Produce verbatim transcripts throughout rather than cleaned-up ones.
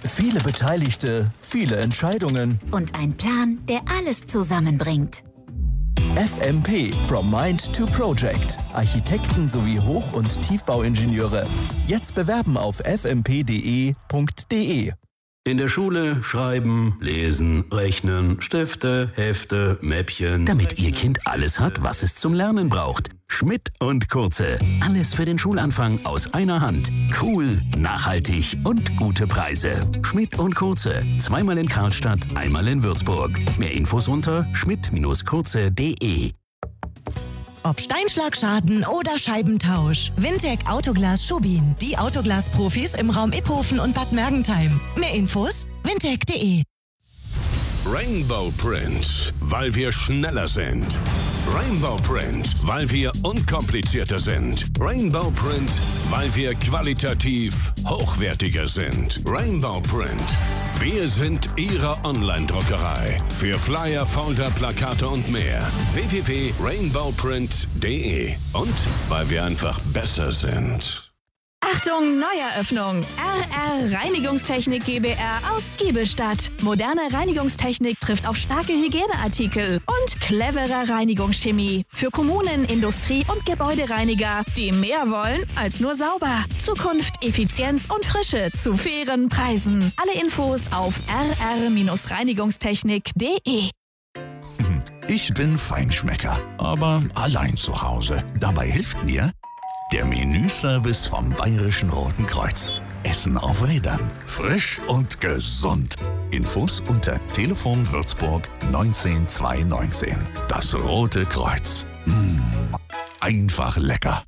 Viele Beteiligte, viele Entscheidungen. Und ein Plan, der alles zusammenbringt. F M P, From Mind to Project. Architekten sowie Hoch- und Tiefbauingenieure. Jetzt bewerben auf f m p punkt d e punkt d e. In der Schule schreiben, lesen, rechnen, Stifte, Hefte, Mäppchen. Damit Ihr Kind alles hat, was es zum Lernen braucht. Schmidt und Kurze. Alles für den Schulanfang aus einer Hand. Cool, nachhaltig und gute Preise. Schmidt und Kurze. Zweimal in Karlstadt, einmal in Würzburg. Mehr Infos unter schmidt kurze punkt d e. Ob Steinschlagschaden oder Scheibentausch. Wintec Autoglas Schubin. Die Autoglas-Profis im Raum Iphofen und Bad Mergentheim. Mehr Infos wintec punkt d e. Rainbow Print, weil wir schneller sind. Rainbow Print, weil wir unkomplizierter sind. Rainbow Print, weil wir qualitativ hochwertiger sind. Rainbow Print. Wir sind Ihre Online-Druckerei. Für Flyer, Folder, Plakate und mehr. w w w punkt rainbow print punkt d e. Und weil wir einfach besser sind. Achtung, Neueröffnung! R R Reinigungstechnik GbR aus Giebelstadt. Moderne Reinigungstechnik trifft auf starke Hygieneartikel und clevere Reinigungschemie. Für Kommunen, Industrie- und Gebäudereiniger, die mehr wollen als nur sauber. Zukunft, Effizienz und Frische zu fairen Preisen. Alle Infos auf r r reinigungstechnik punkt d e. Ich bin Feinschmecker, aber allein zu Hause. Dabei hilft mir der Menüservice vom Bayerischen Roten Kreuz. Essen auf Rädern. Frisch und gesund. Infos unter Telefon Würzburg neunzehn zweihundertneunzehn. Das Rote Kreuz. Mmh, einfach lecker.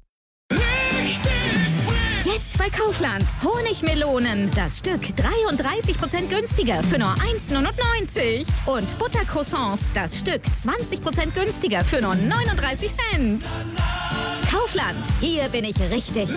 Jetzt bei Kaufland. Honigmelonen. Das Stück dreiunddreißig Prozent günstiger für nur eins neunundneunzig. Und Buttercroissants. Das Stück zwanzig Prozent günstiger für nur neununddreißig Cent. Kaufland. Hier bin ich richtig.